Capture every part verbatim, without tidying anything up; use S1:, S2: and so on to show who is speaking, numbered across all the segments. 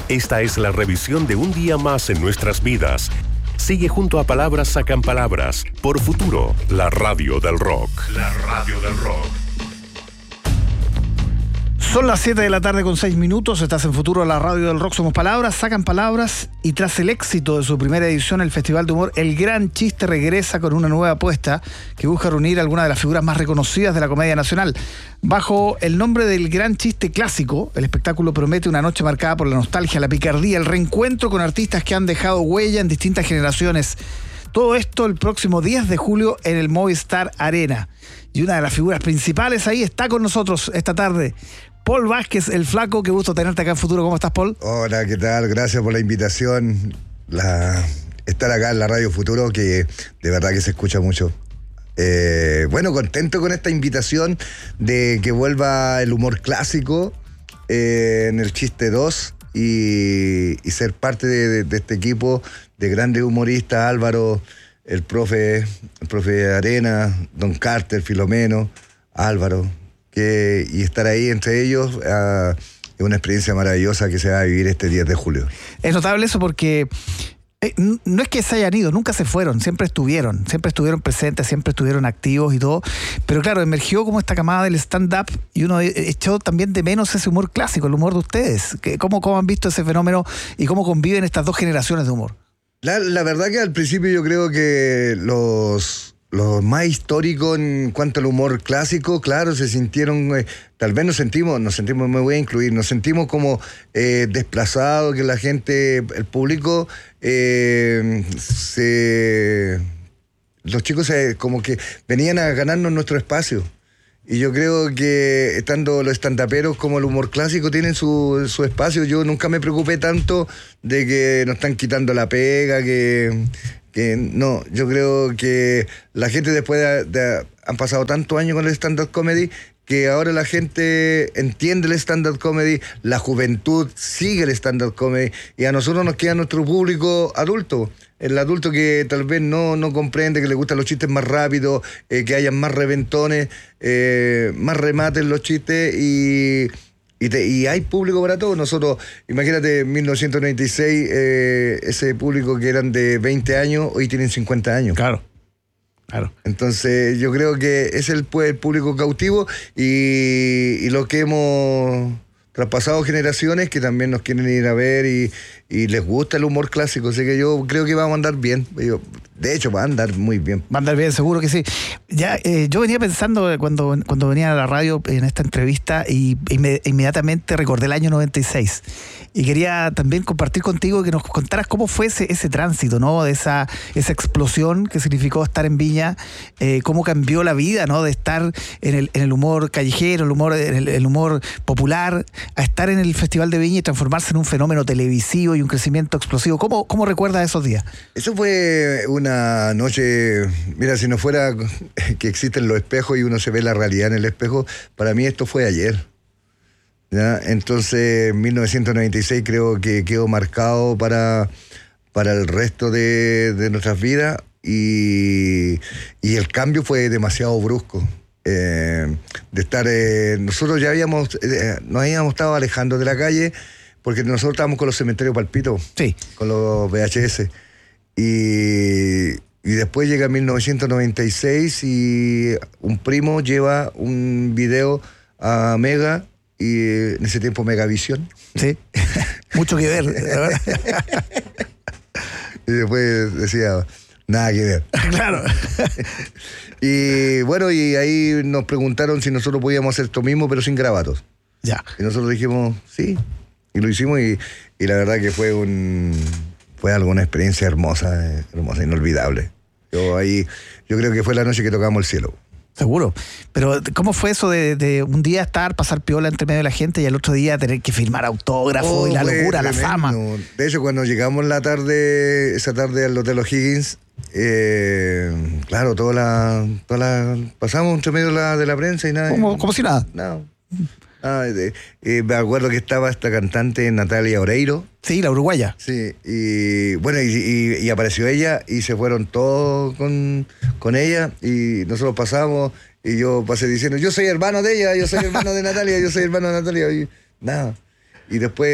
S1: Esta es la revisión de un día más en nuestras vidas. Sigue junto a Palabras Sacan Palabras por Futuro, la radio del rock. La radio del rock.
S2: Son las siete de la tarde con seis minutos, estás en Futuro, la radio del rock. Somos Palabras, Sacan Palabras, y tras el éxito de su primera edición, el Festival de Humor El Gran Chiste regresa con una nueva apuesta que busca reunir a algunas de las figuras más reconocidas de la comedia nacional. Bajo el nombre del Gran Chiste Clásico, el espectáculo promete una noche marcada por la nostalgia, la picardía, el reencuentro con artistas que han dejado huella en distintas generaciones. Todo esto el próximo diez de julio en el Movistar Arena. Y una de las figuras principales ahí está con nosotros esta tarde, Paul Vázquez, el Flaco. Qué gusto tenerte acá en Futuro. ¿Cómo estás, Paul?
S3: Hola, ¿qué tal? Gracias por la invitación. La... Estar acá en la Radio Futuro, que de verdad que se escucha mucho. Eh, bueno, contento con esta invitación de que vuelva el humor clásico eh, en el Chiste dos y, y ser parte de, de, de este equipo de grandes humoristas, Álvaro, el profe, el profe Arena, Don Carter, Filomeno, Álvaro. Que, y estar ahí entre ellos uh, es una experiencia maravillosa que se va a vivir este diez de julio. Es
S2: notable eso porque eh, no es que se hayan ido, nunca se fueron, siempre estuvieron, siempre estuvieron presentes, siempre estuvieron activos y todo, pero claro, emergió como esta camada del stand-up y uno echó también de menos ese humor clásico, el humor de ustedes. ¿Cómo, cómo han visto ese fenómeno y cómo conviven estas dos generaciones de humor?
S3: La, la verdad que al principio yo creo que los... Los más históricos en cuanto al humor clásico, claro, se sintieron, eh, tal vez nos sentimos, nos sentimos, me voy a incluir, nos sentimos como eh, desplazados, que la gente, el público, eh, se, los chicos se, como que venían a ganarnos nuestro espacio. Y yo creo que estando los estandaperos como el humor clásico tienen su, su espacio. Yo nunca me preocupé tanto de que nos están quitando la pega, que... Que no, yo creo que la gente después de, de han pasado tantos años con el stand-up comedy que ahora la gente entiende el stand-up comedy, la juventud sigue el stand-up comedy y a nosotros nos queda nuestro público adulto, el adulto que tal vez no, no comprende, que le gustan los chistes más rápidos, eh, que hayan más reventones, eh, más remates en los chistes y... Y, te, y hay público para todo. Nosotros, imagínate, en mil novecientos noventa y seis, eh, ese público que eran de veinte años, hoy tienen cincuenta años.
S2: Claro, claro.
S3: Entonces, yo creo que es el, pues, el público cautivo y, y lo que hemos traspasado generaciones que también nos quieren ir a ver y, y les gusta el humor clásico. Así que yo creo que vamos a andar bien. Yo, de hecho, va a andar muy bien.
S2: Va a andar bien, seguro que sí. Ya, eh, yo venía pensando cuando, cuando venía a la radio en esta entrevista y, y me, inmediatamente recordé el año noventa y seis. Y quería también compartir contigo que nos contaras cómo fue ese, ese tránsito, ¿no? De esa, esa explosión que significó estar en Viña, eh, cómo cambió la vida, ¿no? De estar en el, en el humor callejero, el humor, en el, el humor popular, a estar en el Festival de Viña y transformarse en un fenómeno televisivo y un crecimiento explosivo. ¿Cómo, cómo recuerdas esos días?
S3: Eso fue una noche, mira, si no fuera que existen los espejos y uno se ve la realidad en el espejo, para mí esto fue ayer. ¿Ya? Entonces, mil novecientos noventa y seis creo que quedó marcado para, para el resto de, de nuestras vidas y, y el cambio fue demasiado brusco. Eh, de estar, eh, nosotros ya habíamos, eh, nos habíamos estado alejando de la calle porque nosotros estábamos con los cementerios palpitos,
S2: sí,
S3: con los V H S. Y, y después llega mil novecientos noventa y seis y un primo lleva un video a Mega, y en ese tiempo Megavisión.
S2: Sí, mucho que ver, la verdad.
S3: Y después decía, nada que ver.
S2: Claro.
S3: Y bueno, y ahí nos preguntaron si nosotros podíamos hacer esto mismo, pero sin grabatos.
S2: Ya.
S3: Y nosotros dijimos, sí. Y lo hicimos y, y la verdad que fue un fue algo, una experiencia hermosa, hermosa, inolvidable. Yo ahí, yo creo que fue la noche que tocamos el cielo.
S2: Seguro. Pero ¿cómo fue eso de, de un día estar, pasar piola entre medio de la gente y al otro día tener que firmar autógrafos
S3: oh,
S2: y la locura,
S3: tremendo.
S2: La fama?
S3: De hecho, cuando llegamos la tarde, esa tarde al Hotel O'Higgins, eh, claro, toda la, toda la, pasamos entre medio de la, de la prensa y nada.
S2: Como, como si nada.
S3: No. Ah, de, eh, me acuerdo que estaba esta cantante Natalia Oreiro.
S2: Sí, la uruguaya.
S3: Sí, y bueno, y, y, y apareció ella y se fueron todos con, con ella y nosotros pasamos y yo pasé diciendo, yo soy hermano de ella, yo soy hermano de Natalia, yo soy hermano de Natalia y nada. Y después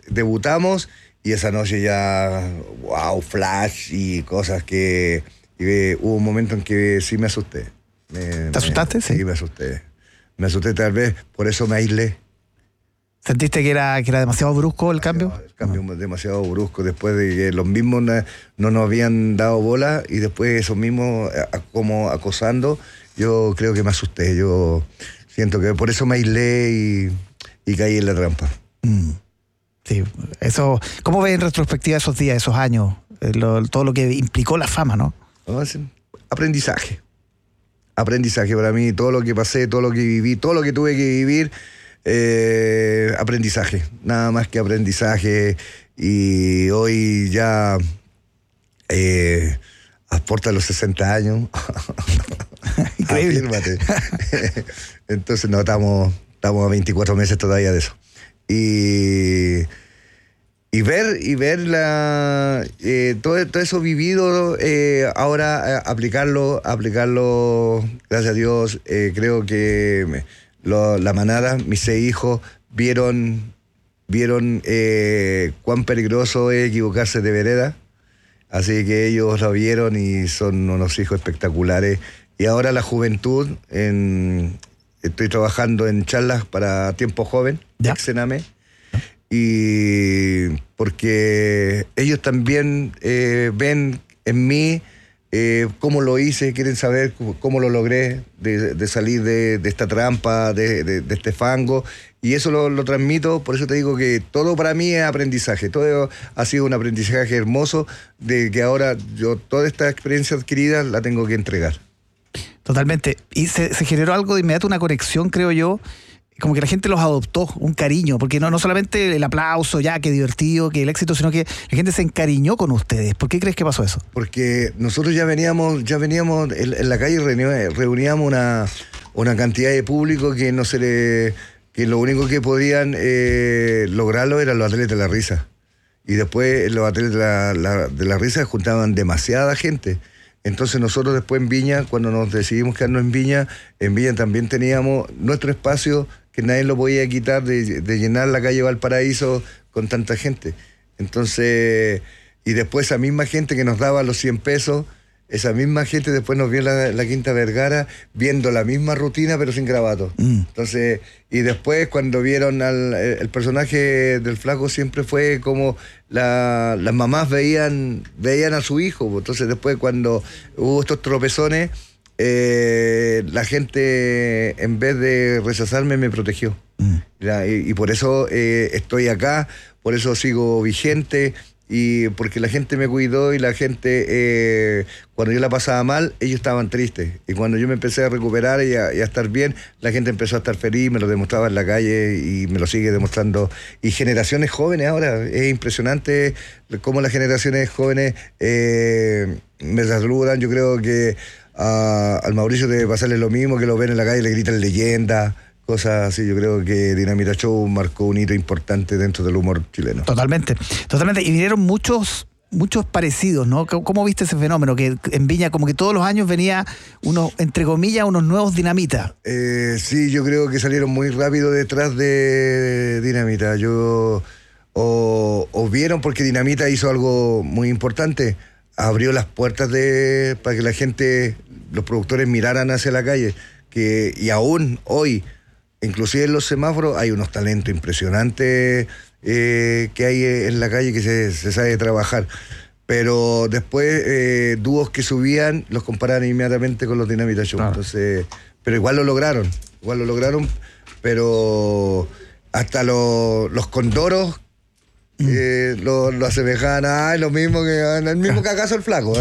S3: debutamos y esa noche ya, wow, flash y cosas que... Y, eh, hubo un momento en que sí me asusté. Me,
S2: ¿Te asustaste?
S3: Me, sí. sí, me asusté. Me asusté tal vez, por eso me aislé.
S2: ¿Sentiste que era, que era demasiado brusco el cambio?
S3: El cambio uh-huh. demasiado brusco, después de que los mismos no, no nos habían dado bola y después esos mismos a, como acosando, yo creo que me asusté. Yo siento que por eso me aislé y, y caí en la trampa.
S2: Mm. Sí, eso. ¿Cómo ves en retrospectiva esos días, esos años? Eh, lo, todo lo que implicó la fama, ¿no?
S3: ¿no? Aprendizaje. Aprendizaje para mí, todo lo que pasé, todo lo que viví, todo lo que tuve que vivir. Eh, aprendizaje, nada más que aprendizaje. Y hoy ya eh, aporta los sesenta años.
S2: Increíble.
S3: Afírmate. Entonces no, estamos, estamos a veinticuatro meses todavía de eso. Y, y ver y ver la, eh, todo, todo eso vivido, eh, ahora eh, aplicarlo, aplicarlo, gracias a Dios, eh, creo que... Me, Lo, la manada, mis seis hijos, vieron, vieron eh, cuán peligroso es equivocarse de vereda. Así que ellos lo vieron y son unos hijos espectaculares. Y ahora la juventud, en, estoy trabajando en charlas para tiempo joven, ex-Sename. Y porque ellos también eh, ven en mí Eh, cómo lo hice, quieren saber cómo, cómo lo logré de, de salir de, de esta trampa, de, de, de este fango, y eso lo, lo transmito. Por eso te digo que todo para mí es aprendizaje, todo ha sido un aprendizaje hermoso, de que ahora yo toda esta experiencia adquirida la tengo que entregar.
S2: Totalmente, y se, se generó algo de inmediato, una conexión, creo yo, como que la gente los adoptó, un cariño, porque no, no solamente el aplauso, ya, qué divertido, que el éxito, sino que la gente se encariñó con ustedes. ¿Por qué crees que pasó eso?
S3: Porque nosotros ya veníamos, ya veníamos en, en la calle, reuníamos una, una cantidad de público que no se le, que lo único que podían eh, lograrlo eran los atletas de la risa. Y después los atletas de la, la, de la risa juntaban demasiada gente. Entonces nosotros después en Viña, cuando nos decidimos quedarnos en Viña, en Viña también teníamos nuestro espacio que nadie lo podía quitar, de, de llenar la calle Valparaíso con tanta gente. Entonces, y después esa misma gente que nos daba los cien pesos, esa misma gente después nos vio en la, la Quinta Vergara viendo la misma rutina pero sin gravato. Mm. Entonces, y después cuando vieron al el personaje del flaco, siempre fue como la, las mamás veían, veían a su hijo. Entonces después cuando hubo estos tropezones, Eh, la gente, en vez de rechazarme, me protegió. Mm. La, y, y por eso eh, estoy acá, por eso sigo vigente, y porque la gente me cuidó y la gente, eh, cuando yo la pasaba mal, ellos estaban tristes. Y cuando yo me empecé a recuperar y a, y a estar bien, la gente empezó a estar feliz, me lo demostraba en la calle y me lo sigue demostrando. Y generaciones jóvenes ahora, es impresionante cómo las generaciones jóvenes eh, me saludan. Yo creo que A, al Mauricio debe pasarle lo mismo, que lo ven en la calle y le gritan leyenda, cosas así. Yo creo que Dinamita Show marcó un hito importante dentro del humor chileno.
S2: Totalmente, totalmente. Y vinieron muchos, muchos parecidos, ¿no? ¿Cómo viste ese fenómeno? Que en Viña como que todos los años venía unos, entre comillas, unos nuevos Dinamita.
S3: Eh, sí, yo creo que salieron muy rápido detrás de Dinamita. Yo o, o vieron, porque Dinamita hizo algo muy importante. Abrió las puertas de para que la gente, los productores miraran hacia la calle, que y aún hoy, inclusive en los semáforos, hay unos talentos impresionantes eh, que hay en la calle que se, se sabe trabajar. Pero después eh, dúos que subían los compararon inmediatamente con los Dinamita Show. Claro. Entonces, pero igual lo lograron, igual lo lograron, pero hasta lo, los condoros Eh, lo, lo asemejaban a lo mismo que el mismo cagazo el flaco.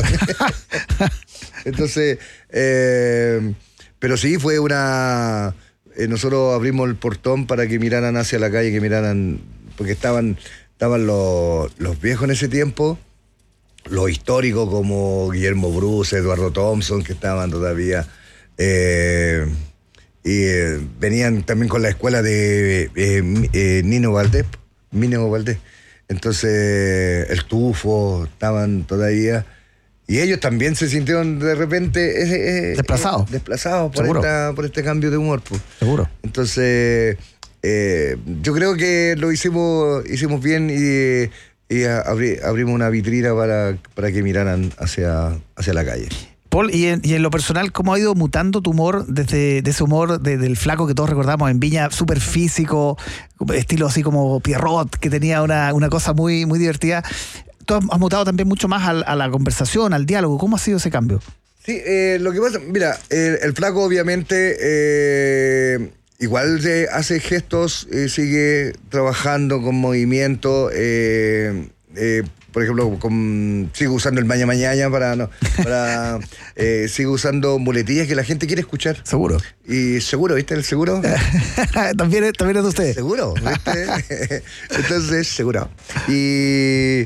S3: Entonces, eh, pero sí fue una. Eh, nosotros abrimos el portón para que miraran hacia la calle, que miraran, porque estaban, estaban los, los viejos en ese tiempo, los históricos como Guillermo Bruce, Eduardo Thompson, que estaban todavía. Eh, y eh, venían también con la escuela de eh, eh, Nino Valdés, Nino Valdés. Entonces, el Tufo, estaban todavía. Y ellos también se sintieron de repente eh, eh,
S2: desplazados.
S3: Eh, desplazados por, esta, por este cambio de humor. Pues.
S2: Seguro.
S3: Entonces, eh, yo creo que lo hicimos hicimos bien y, y abri, abrimos una vitrina para, para que miraran hacia, hacia la calle.
S2: Paul, y en, y en lo personal, ¿cómo ha ido mutando tu humor desde de ese humor de, del flaco que todos recordamos en Viña, súper físico, estilo así como Pierrot, que tenía una, una cosa muy, muy divertida? Tú has, has mutado también mucho más a, a la conversación, al diálogo. ¿Cómo ha sido ese cambio?
S3: Sí, eh, lo que pasa, mira, el, el flaco obviamente eh, igual se hace gestos, eh, sigue trabajando con movimiento, eh, eh, por ejemplo, con, sigo usando el maña mañana para, no, para eh, sigo usando muletillas que la gente quiere escuchar.
S2: Seguro.
S3: Y seguro, ¿viste? El seguro.
S2: también, es, también es de usted.
S3: Seguro, ¿viste? Entonces, seguro. Y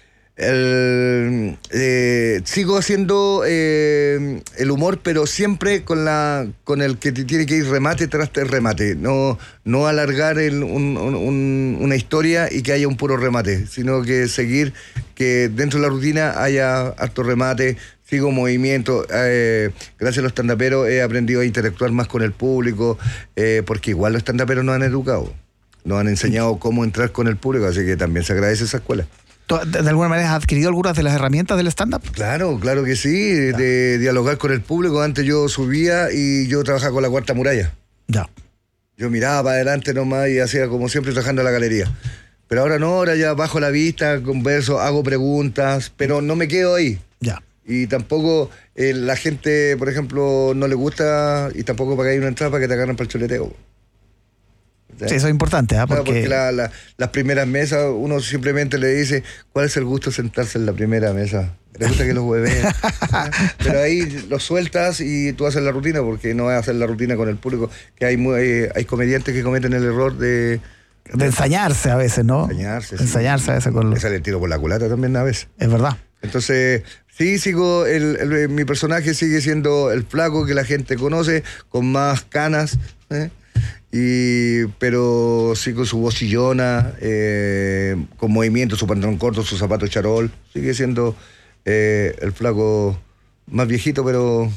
S3: el, eh, sigo haciendo eh, el humor, pero siempre con la con el que tiene que ir remate tras el remate. No, no alargar el, un, un, una historia y que haya un puro remate, sino que seguir que dentro de la rutina haya harto remate. Sigo movimiento, eh, gracias a los estandaperos he aprendido a interactuar más con el público, eh, porque igual los estandaperos nos han educado, nos han enseñado cómo entrar con el público, así que también se agradece esa escuela.
S2: ¿De alguna manera has adquirido algunas de las herramientas del stand-up?
S3: Claro, claro que sí, ya. De dialogar con el público. Antes yo subía y yo trabajaba con la cuarta muralla.
S2: Ya.
S3: Yo miraba para adelante nomás y hacía como siempre trabajando en la galería. Pero ahora no, ahora ya bajo la vista, converso, hago preguntas, pero no me quedo ahí.
S2: Ya.
S3: Y tampoco eh, la gente, por ejemplo, no le gusta y tampoco pagáis una entrada para que te agarren para el chuleteo.
S2: Sí, eso es importante, ¿eh? Porque,
S3: claro, porque la, la, las primeras mesas uno simplemente le dice ¿cuál es el gusto de sentarse en la primera mesa? Le gusta que los hueveen. Pero ahí lo sueltas y tú haces la rutina, porque no vas a hacer la rutina con el público, que hay, muy, hay, hay comediantes que cometen el error de...
S2: De ensañarse a veces, ¿no?
S3: Ensañarse,
S2: sí. Ensañarse a veces con...
S3: Le sale el tiro por la culata también a veces.
S2: Es verdad.
S3: Entonces... Sí, sigo, el, el, mi personaje sigue siendo el flaco que la gente conoce, con más canas, ¿eh? y, pero sí con su voz chillona, eh, con movimiento, su pantalón corto, su zapato charol. Sigue siendo eh, el flaco más viejito, pero,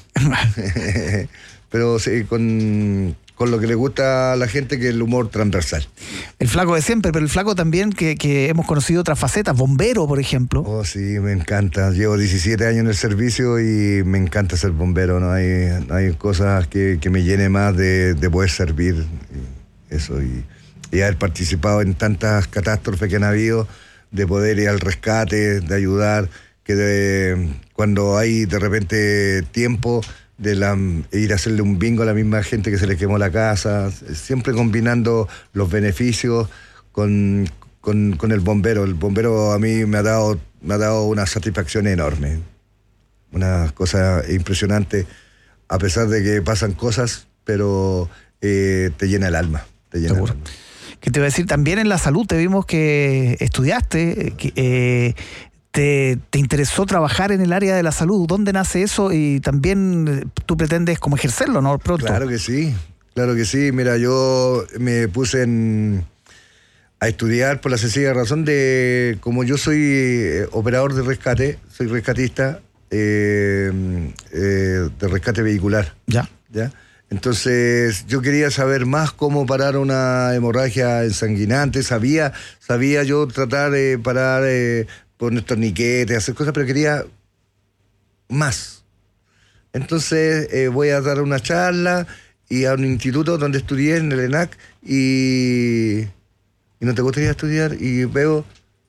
S3: pero sí, con... con lo que le gusta a la gente, que es el humor transversal.
S2: El flaco de siempre, pero el flaco también que, que hemos conocido otras facetas, bombero, por ejemplo.
S3: Oh, sí, me encanta. Llevo diecisiete años en el servicio y me encanta ser bombero. No hay, no hay cosas que, que me llene más de, de poder servir. Eso, y, y haber participado en tantas catástrofes que han habido, de poder ir al rescate, de ayudar, que de, cuando hay de repente tiempo... de la, ir a hacerle un bingo a la misma gente que se le quemó la casa, siempre combinando los beneficios con, con, con el bombero. El bombero a mí me ha dado, me ha dado una satisfacción enorme, una cosa impresionante, a pesar de que pasan cosas, pero eh, te llena el alma, te llena
S2: Seguro.
S3: el alma.
S2: Que te iba a decir, también en la salud te vimos que estudiaste, que, eh, Te, te interesó trabajar en el área de la salud. ¿Dónde nace eso? Y también tú pretendes como ejercerlo, ¿no? Pronto.
S3: Claro que sí, claro que sí. Mira, yo me puse en, a estudiar por la sencilla razón de, como yo soy eh, operador de rescate, soy rescatista eh, eh, de rescate vehicular.
S2: Ya.
S3: ¿Ya? Entonces yo quería saber más cómo parar una hemorragia ensanguinante. Sabía, sabía yo tratar de parar... Eh, poner torniquetes, hacer cosas, pero quería más. Entonces eh, voy a dar una charla y a un instituto donde estudié, en el ENAC, y, y no te gustaría estudiar, y veo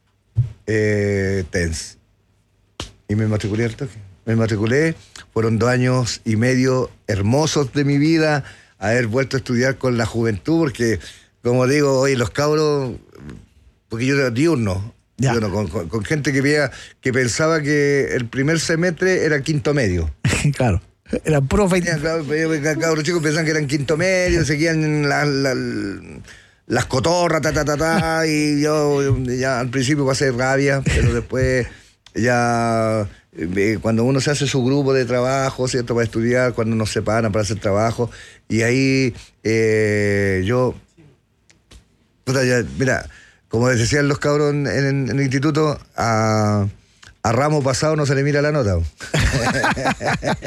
S3: eh, T E N S. Y me matriculé al toque. Me matriculé, fueron dos años y medio hermosos de mi vida, haber vuelto a estudiar con la juventud, porque, como digo, hoy los cabros, porque yo era diurno,
S2: Ya.
S3: Bueno, con, con, con gente que, veía, que pensaba que el primer semestre era quinto medio.
S2: Claro, eran puros veinte.
S3: Cabros chicos pensaban que eran quinto medio, seguían la, la, las cotorras, ta, ta, ta, ta, y yo ya al principio pasé rabia, pero después ya eh, cuando uno se hace su grupo de trabajo, ¿cierto? Para estudiar, cuando nos separan para hacer trabajo, y ahí eh, yo, puta, ya, mira, como decían los cabros en, en, en el instituto, a, a ramo pasado no se le mira la nota.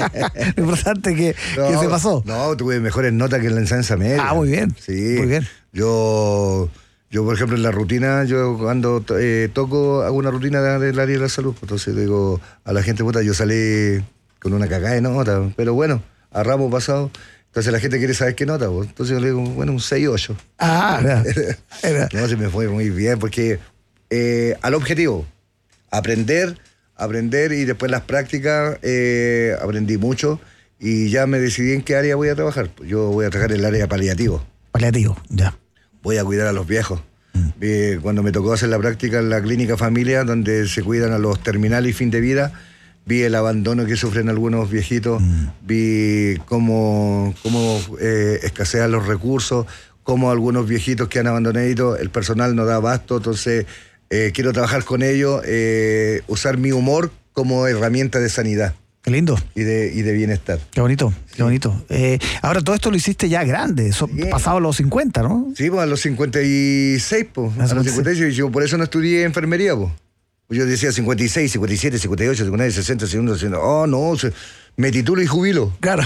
S2: Lo importante que,
S3: no,
S2: que se pasó.
S3: No, tuve mejores notas que en la enseñanza media.
S2: Ah, muy bien.
S3: Sí.
S2: Muy bien.
S3: Yo, yo por ejemplo, en la rutina, yo cuando eh, toco, hago una rutina del área de la salud. Entonces digo a la gente, puta, yo salí con una cagada de nota, pero bueno, a ramo pasado. Entonces la gente quiere saber qué nota, pues. Entonces yo le digo, bueno, un seis ocho.
S2: Ah, era, era.
S3: No, se me fue muy bien, porque eh, al objetivo, aprender, aprender y después las prácticas, eh, aprendí mucho y ya me decidí en qué área voy a trabajar. Yo voy a trabajar en el área paliativo.
S2: Paliativo, ya.
S3: Voy a cuidar a los viejos. Mm. Eh, cuando me tocó hacer la práctica en la clínica familia, donde se cuidan a los terminales y fin de vida, vi el abandono que sufren algunos viejitos, mm. vi cómo, cómo eh, escasean los recursos, cómo algunos viejitos que han abandonado, el personal no da abasto, entonces eh, quiero trabajar con ellos, eh, usar mi humor como herramienta de sanidad.
S2: Qué lindo.
S3: Y de, y de bienestar.
S2: Qué bonito,
S3: sí.
S2: qué bonito. Eh, ahora todo esto lo hiciste ya grande, eso, sí. Pasado los cincuenta, ¿no?
S3: Sí, pues a los cincuenta y seis, pues. A los cincuenta y seis, yo por eso no estudié enfermería, pues. Yo decía cincuenta y seis, cincuenta y siete, cincuenta y ocho, cincuenta y nueve, sesenta, sesenta, sesenta. Oh, no, me titulo y jubilo.
S2: Claro.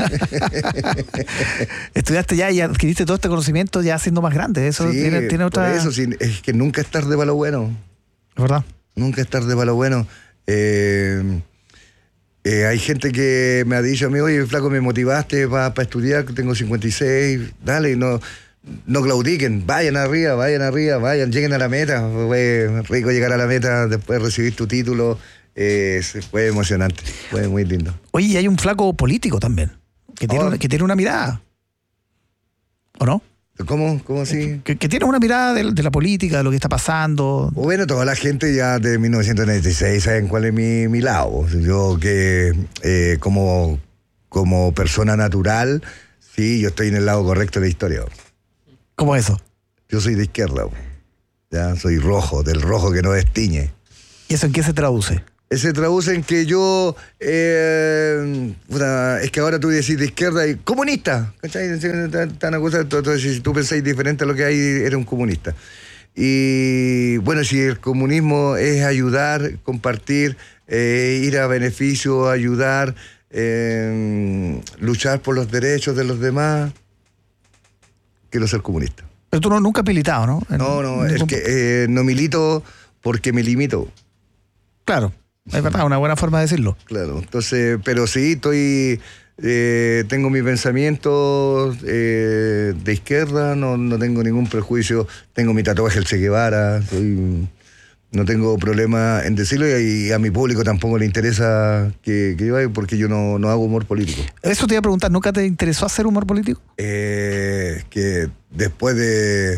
S2: Estudiaste ya y adquiriste todo este conocimiento ya siendo más grande. Eso
S3: sí,
S2: tiene, tiene otra.
S3: Por eso, sí, es que nunca es tarde para lo bueno.
S2: Es verdad.
S3: Nunca es tarde para lo bueno. Eh, eh, hay gente que me ha dicho a mí, oye, flaco, me motivaste para pa estudiar, tengo cincuenta y seis, dale, no. No claudiquen, vayan arriba, vayan arriba, vayan, lleguen a la meta. Fue rico llegar a la meta después de recibir tu título. Eh, fue emocionante, fue muy lindo.
S2: Oye, y hay un flaco político también, que tiene, oh. una, que tiene una mirada, ¿o no?
S3: ¿Cómo? ¿Cómo así?
S2: Que, que tiene una mirada de, de la política, de lo que está pasando.
S3: Bueno, toda la gente ya de mil novecientos noventa y seis saben cuál es mi, mi lado. Yo que eh, como, como persona natural, sí, yo estoy en el lado correcto de la historia.
S2: ¿Cómo eso?
S3: Yo soy de izquierda, ya soy rojo, del rojo que no destiñe. ¿Y
S2: eso en qué se traduce?
S3: Se traduce en que yo, eh, una, es que ahora tú decís de izquierda y comunista, ¿cachai? Tan cosa, entonces, si tú pensáis diferente a lo que hay, eres un comunista. Y bueno, si el comunismo es ayudar, compartir, eh, ir a beneficio, ayudar, eh, luchar por los derechos de los demás, quiero ser comunista.
S2: Pero tú no, nunca has militado, ¿no? En,
S3: no, no, es que eh, no milito porque me limito.
S2: Claro, es verdad, una buena forma de decirlo.
S3: Claro, entonces, pero sí, estoy, eh, tengo mi pensamiento eh, de izquierda, no, no tengo ningún prejuicio, tengo mi tatuaje el Che Guevara, soy, no tengo problema en decirlo y a mi público tampoco le interesa que, que yo vaya porque yo no, no hago humor político.
S2: Eso te iba a preguntar, ¿nunca te interesó hacer humor político?
S3: Eh, que después de...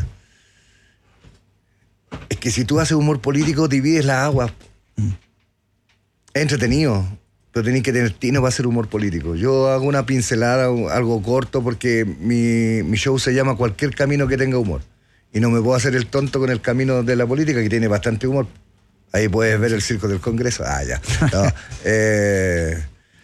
S3: Es que si tú haces humor político divides las aguas. Mm. Es entretenido, pero tenés que tener tino para hacer humor político. Yo hago una pincelada, algo corto, porque mi, mi show se llama Cualquier Camino que Tenga Humor. Y no me puedo hacer el tonto con el camino de la política, que tiene bastante humor. Ahí puedes ver el circo del Congreso. Ah, ya. No, eh,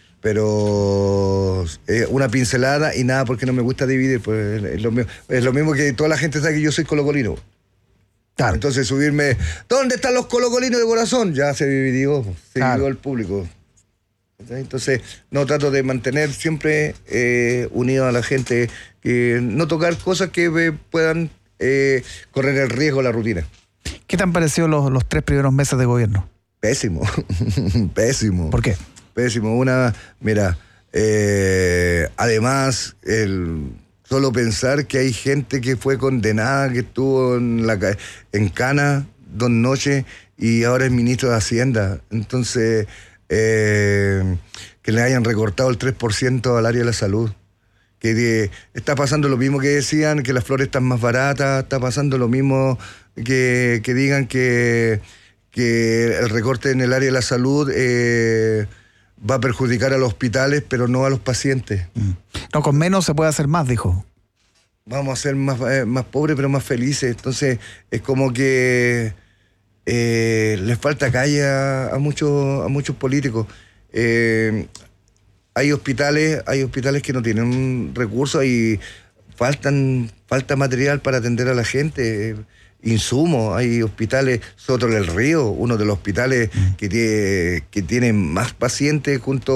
S3: pero eh, una pincelada y nada, porque no me gusta dividir. Pues es lo mismo, es lo mismo que toda la gente sabe que yo soy colocolino. Claro. Entonces subirme, ¿dónde están los colocolinos de corazón? Ya se dividió, se
S2: claro.
S3: dividió el público. Entonces no trato de mantener siempre eh, unido a la gente, eh, no tocar cosas que eh, puedan eh, correr el riesgo de la rutina.
S2: ¿Qué te han parecido los, los tres primeros meses de gobierno?
S3: Pésimo, pésimo.
S2: ¿Por qué?
S3: Pésimo. Una, mira, eh, además, el, solo pensar que hay gente que fue condenada, que estuvo en, la, en cana dos noches y ahora es ministro de Hacienda. Entonces, eh, que le hayan recortado el tres por ciento al área de la salud. Que de, está pasando lo mismo que decían, que las flores están más baratas, está pasando lo mismo que, que digan que, que el recorte en el área de la salud eh, va a perjudicar a los hospitales, pero no a los pacientes.
S2: No, con menos se puede hacer más, dijo.
S3: Vamos a ser más, eh, más pobres, pero más felices. Entonces, es como que eh, les falta calle a, a, muchos, a muchos políticos. Eh, hay hospitales, hay hospitales que no tienen recursos y faltan, falta material para atender a la gente. Insumos, hay hospitales, Soto del Río, uno de los hospitales mm. que, tiene, que tiene más pacientes junto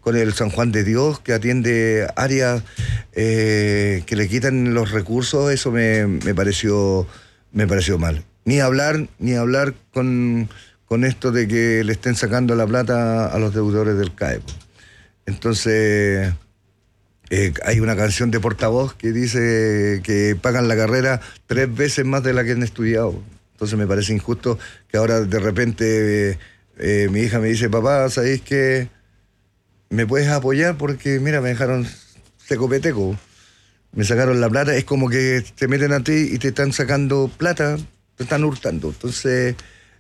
S3: con el San Juan de Dios, que atiende áreas eh, que le quitan los recursos, eso me, me pareció me pareció mal. Ni hablar, ni hablar con, con esto de que le estén sacando la plata a los deudores del C A E. Entonces, eh, hay una canción de Portavoz que dice que pagan la carrera tres veces más de la que han estudiado. Entonces me parece injusto que ahora de repente eh, eh, mi hija me dice, papá, ¿sabéis que me puedes apoyar? Porque mira, me dejaron secopeteco, me sacaron la plata. Es como que te meten a ti y te están sacando plata, te están hurtando. Entonces,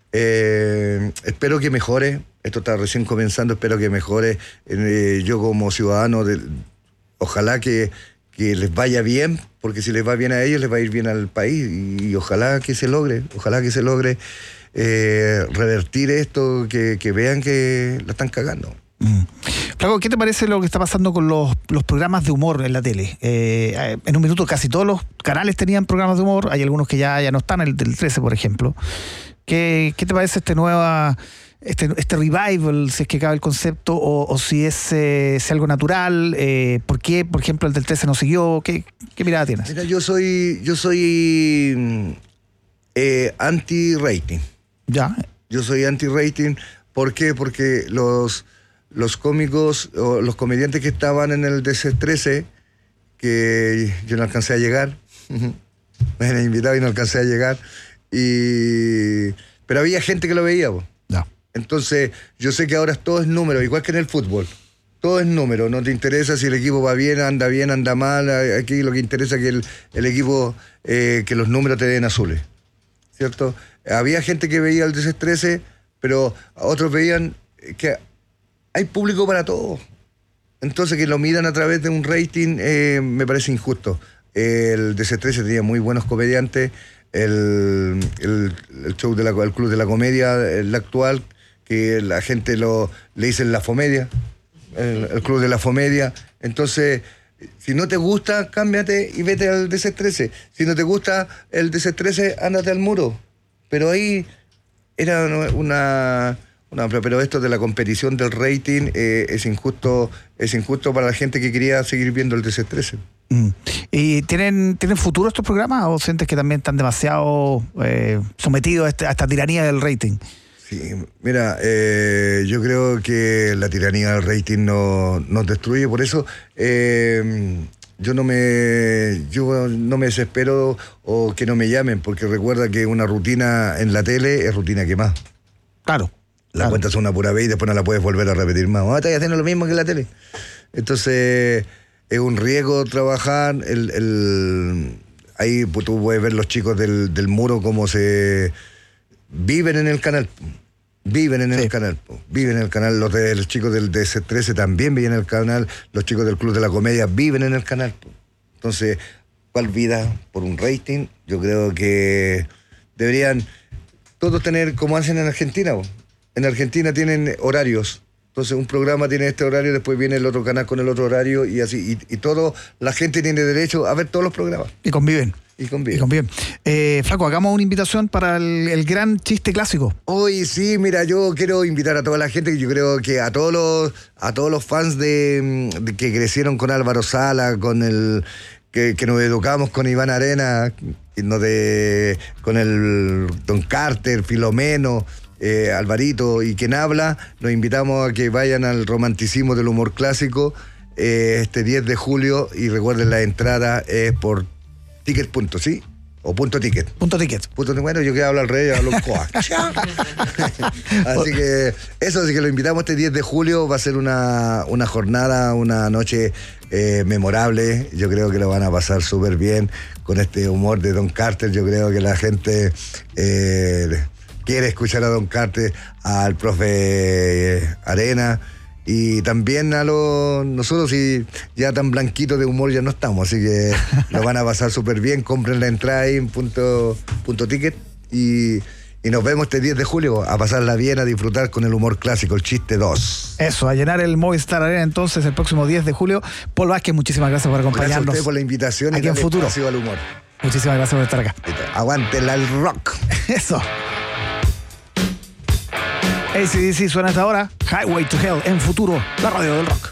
S3: eh, espero que mejore. Esto está recién comenzando, espero que mejore. Eh, yo como ciudadano, de, ojalá que, que les vaya bien, porque si les va bien a ellos, les va a ir bien al país. Y, y ojalá que se logre, ojalá que se logre eh, revertir esto, que, que vean que la están cagando.
S2: Mm. Flaco, ¿qué te parece lo que está pasando con los, los programas de humor en la tele? Eh, en un minuto casi todos los canales tenían programas de humor, hay algunos que ya, ya no están, el del trece, por ejemplo. ¿Qué, qué te parece este nueva... Este, este revival, si es que cabe el concepto, o, o si es, eh, es algo natural? Eh, ¿Por qué, por ejemplo, el del trece no siguió? ¿Qué, qué mirada tienes?
S3: Mira, yo soy yo soy eh, anti-rating.
S2: Ya.
S3: Yo soy anti-rating. ¿Por qué? Porque los, los cómicos, o los comediantes que estaban en el D C trece, que yo no alcancé a llegar, me han invitado y no alcancé a llegar, y pero había gente que lo veía, po. Entonces, yo sé que ahora todo es número, igual que en el fútbol. Todo es número, no te interesa si el equipo va bien, anda bien, anda mal. Aquí lo que interesa es que el, el equipo, eh, que los números te den azules, ¿cierto? Había gente que veía el D C trece, pero otros veían que hay público para todo. Entonces, que lo midan a través de un rating, eh, me parece injusto. El D C trece tenía muy buenos comediantes. El, el, el show del de Club de la Comedia, el actual, que la gente lo le dicen la Fomedia, el, el Club de la Fomedia. Entonces, si no te gusta, cámbiate y vete al D C trece. Si no te gusta el D C trece, ándate al Muro. Pero ahí era una... una pero esto de la competición del rating eh, es injusto es injusto para la gente que quería seguir viendo el D C trece.
S2: Mm. ¿Y tienen, tienen futuro estos programas o sientes que también están demasiado eh, sometidos a, este, a esta tiranía del rating?
S3: Sí, mira, eh, yo creo que la tiranía del rating no, nos destruye, por eso eh, yo no me yo no me desespero o que no me llamen, porque recuerda que una rutina en la tele es rutina quemada.
S2: Claro.
S3: La
S2: claro.
S3: cuentas una pura vez y después no la puedes volver a repetir más. Oh, estás haciendo lo mismo que en la tele. Entonces, es un riesgo trabajar. El, el, ahí pues, tú puedes ver los chicos del, del Muro cómo se viven en el canal. Viven en sí. el canal. Viven en el canal. Los, de, los chicos del D C trece también viven en el canal. Los chicos del Club de la Comedia viven en el canal. Entonces, ¿cuál vida por un rating? Yo creo que deberían todos tener como hacen en Argentina. En Argentina tienen horarios. Entonces un programa tiene este horario, después viene el otro canal con el otro horario y así. Y, y todo, la gente tiene derecho a ver todos los programas.
S2: Y conviven.
S3: Y conviven.
S2: Y conviven. Eh, Flaco, hagamos una invitación para el, el gran chiste clásico.
S3: Hoy sí, mira, yo quiero invitar a toda la gente, yo creo que a todos los, a todos los fans de, de que crecieron con Álvaro Sala, con el que, que nos educamos con Iván Arena, no de, con el Don Carter, Filomeno, Eh, Alvarito y quien habla, los invitamos a que vayan al romanticismo del humor clásico eh, este diez de julio y recuerden la entrada es por ticket punto, ¿sí? O punto ticket.
S2: Punto ticket.
S3: Punto, bueno, yo que hablo al rey, hablo coa. Así que eso, así que lo invitamos este diez de julio, va a ser una, una jornada, una noche eh, memorable, yo creo que lo van a pasar súper bien con este humor de Don Carter, yo creo que la gente... Eh, quiere escuchar a Don Carter, al profe Arena y también a los nosotros, y ya tan blanquitos de humor ya no estamos, así que lo van a pasar súper bien. Compren la entrada ahí en punto, punto ticket y, y nos vemos este diez de julio a pasarla bien, a disfrutar con el humor clásico, el chiste dos.
S2: Eso, a llenar el Movistar Arena entonces el próximo diez de julio. Paul Vázquez, muchísimas gracias por acompañarnos.
S3: Gracias a usted por la invitación
S2: aquí
S3: y
S2: en Futuro
S3: al humor.
S2: Muchísimas gracias por estar acá.
S3: Aguántela el rock.
S2: Eso. A C D C suena hasta ahora. Highway to Hell en Futuro, la radio del rock.